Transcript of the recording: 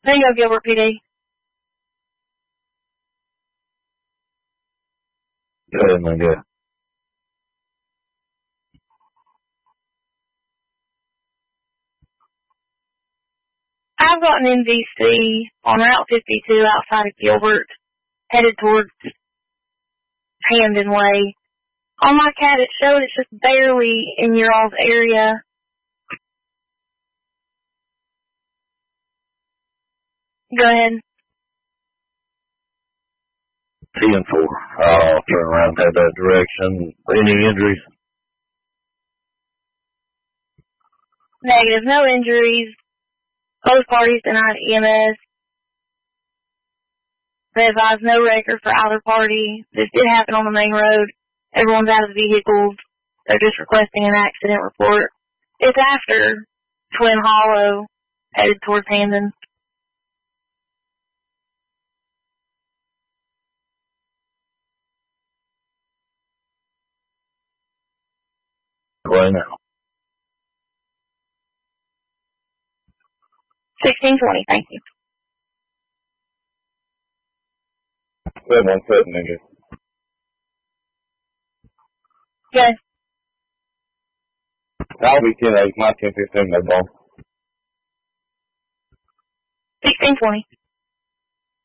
There you go, Gilbert PD. Good, my good. I've got an NVC on Route 52 outside of Gilbert, headed towards Hamden Way. On my CAT, it showed it's just barely in your all's area. Go ahead. 10-4. I'll turn around and head that direction. Any injuries? Negative. No injuries. Both parties denied EMS. They advised no record for either party. This did happen on the main road. Everyone's out of the vehicles. They're just requesting an accident report. It's after Twin Hollow, headed towards Hamden. Right now. 1620, thank you. 717, nigga. Yes. I'll be 10-8, my 10-15, no ball. 1620.